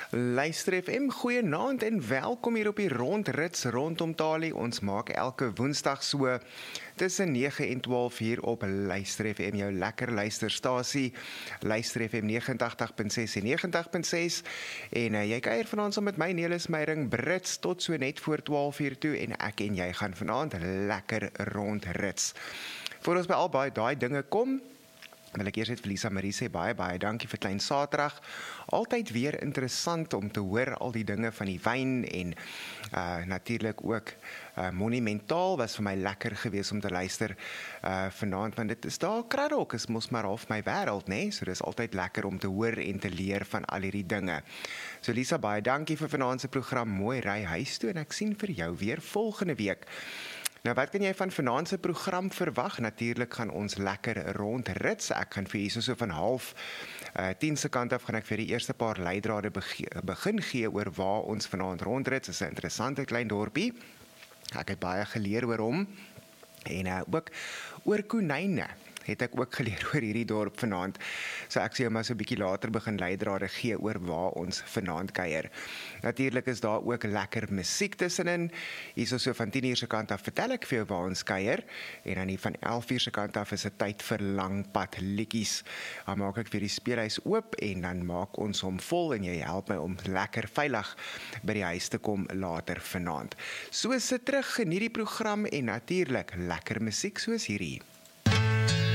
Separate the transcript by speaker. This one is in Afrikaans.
Speaker 1: Luister FM, goeienaand en welkom hier op die rondrits rondom Talie. Ons maak elke woensdag so tussen 9 en 12 hier op Luister FM, jou lekker luisterstasie. Luister FM 89.6 en 90.6 en jy kuier vanaand saam met my Nelis Meyering Brits tot so net voor 12 uur toe en ek en jy gaan vanaand lekker rondrits. Voor ons by al baie daai dinge kom, wil ek eers net vir Lisa Marie sê, baie dankie vir Klein Saterdag. Altyd weer interessant om te hoor al die dinge van die wyn en natuurlik ook Monumentaal was vir my lekker gewees om te luister vanaand, want dit is daar Kraddock is mos maar half my wêreld, né? So dis altyd lekker om te hoor en te leer van al hierdie dinge. So Lisa, baie dankie vir vanaand se program, mooi ry huis toe en ek sien vir jou weer volgende week. Nou, wat kan jy van vanaand se program verwag? Natuurlik gaan ons lekker rondrits. Ek gaan vir hier so van 9:30 se kant af gaan ek vir die eerste paar leidrade begin gee oor waar ons vanaand rondrits. Dit is 'n interessante klein dorpie. Ek het baie geleer oor hom en ook oor konyne. Het ek ook geleer oor hierdie dorp vanaand. So ek sê jou maar so 'n bietjie later begin leidrade gee oor waar ons vanaand kuier. Natuurlik is daar ook lekker musiek tussenin. Hierso so van 10:00 se kant af vertel ek vir jou waar ons kuier en dan hier van 11:00 se kant af is dit tyd vir langpad liedjies. Dan maak ek vir die speelhuis oop en dan maak ons hom vol en jy help my om lekker veilig by die huis te kom later vanaand. So sit terug, geniet die program en natuurlik lekker musiek soos hierdie.